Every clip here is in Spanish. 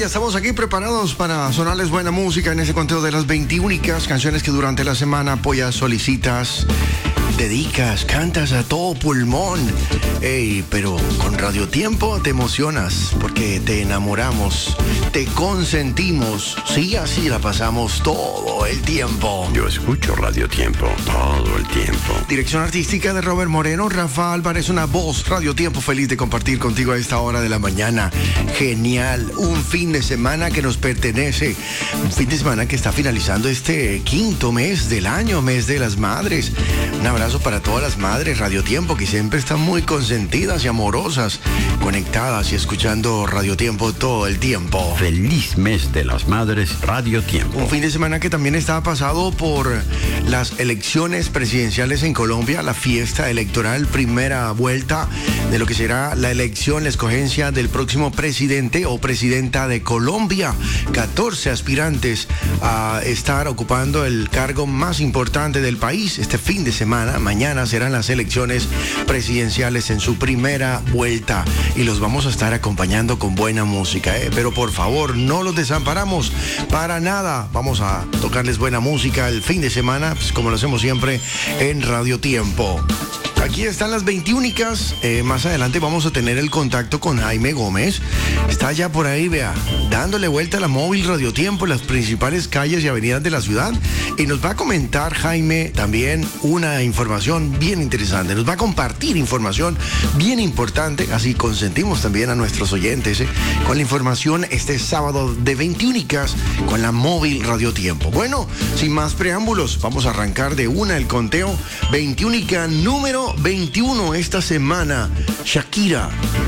ya estamos aquí preparados para sonarles buena música en ese conteo de las 21 canciones que durante la semana apoyas, solicitas, dedicas, cantas a todo pulmón. Ey, pero con Radio Tiempo te emocionas porque te enamoramos, te consentimos. Sí, así la pasamos todo el tiempo. Yo escucho Radio Tiempo todo el tiempo. Dirección artística de Robert Moreno, Rafa Álvarez, una voz. Radio Tiempo, feliz de compartir contigo a esta hora de la mañana. Genial, un fin de semana que nos pertenece. Un fin de semana que está finalizando este quinto mes del año, mes de las madres. Un abrazo para todas las madres, Radio Tiempo, que siempre están muy consentidas y amorosas, conectadas y escuchando Radio Tiempo todo el tiempo. Feliz mes de las madres, Radio Tiempo. Un fin de semana que también está pasado por las elecciones presidenciales en Colombia, la fiesta electoral, primera vuelta de lo que será la elección, la escogencia del próximo presidente o presidenta de Colombia. 14 aspirantes a estar ocupando el cargo más importante del país este fin de semana. Mañana serán las elecciones presidenciales en su primera vuelta y los vamos a estar acompañando con buena música, pero por favor no los desamparamos para nada. Vamos a tocarles buena música el fin de semana, pues, como lo hacemos siempre en Radio Tiempo. Aquí están las 21. Más adelante vamos a tener el contacto con Jaime Gómez. Está ya por ahí, vea, dándole vuelta a la móvil Radio Tiempo, las principales calles y avenidas de la ciudad. Y nos va a comentar Jaime también una información bien interesante. Nos va a compartir información bien importante. Así consentimos también a nuestros oyentes con la información este sábado de 21 con la móvil Radio Tiempo. Bueno, sin más preámbulos, vamos a arrancar de una el conteo. 21 número 21 esta semana. Shakira,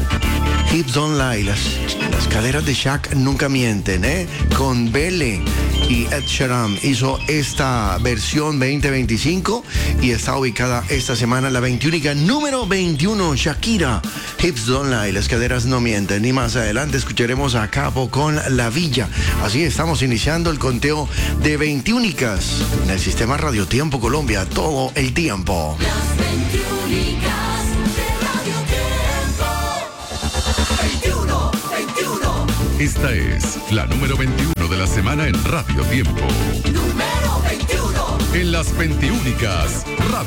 Hips Don't Lie, las caderas de Shak nunca mienten, con Belle y Ed Sheeran hizo esta versión 2025 y está ubicada esta semana la 21 número 21. Shakira, Hips Don't Lie, las caderas no mienten. Y más adelante escucharemos a Capo con La Villa. Así estamos iniciando el conteo de 21 en el sistema Radio Tiempo Colombia todo el tiempo. Las 21 de Radio Tiempo. 21. Esta es la número 21 de la semana en Radio Tiempo. Número 21. En las 21